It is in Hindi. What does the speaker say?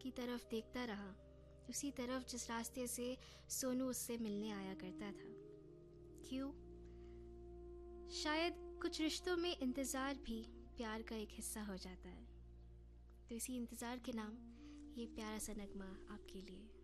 की तरफ देखता रहा, उसी तरफ जिस रास्ते से सोनू उससे मिलने आया करता था। क्यों? शायद कुछ रिश्तों में इंतज़ार भी प्यार का एक हिस्सा हो जाता है। तो इसी इंतज़ार के नाम ये प्यारा सा नगमा आपके लिए।